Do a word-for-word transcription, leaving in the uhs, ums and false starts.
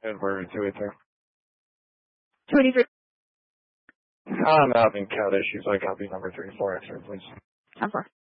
Inverted two eighty-three. two eighty-three. I'm having count issues. I copy number three four, please. ten four.